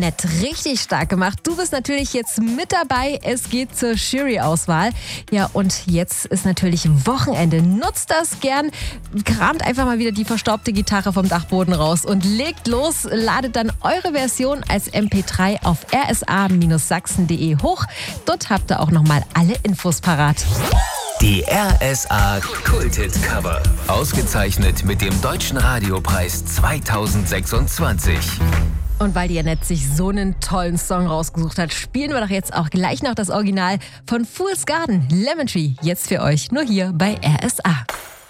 Annette, richtig stark gemacht. Du bist natürlich jetzt mit dabei. Es geht zur Jury-Auswahl. Ja, und jetzt ist natürlich Wochenende. Nutzt das gern. Kramt einfach mal wieder die verstaubte Gitarre vom Dachboden raus und legt los. Ladet dann eure Version als MP3 auf rsa-sachsen.de hoch. Dort habt ihr auch nochmal alle Infos parat. Die RSA Kulthit-Cover. Ausgezeichnet mit dem Deutschen Radiopreis 2026. Und weil die Annette sich so einen tollen Song rausgesucht hat, spielen wir doch jetzt auch gleich noch das Original von Fool's Garden, Lemon Tree. Jetzt für euch, nur hier bei RSA.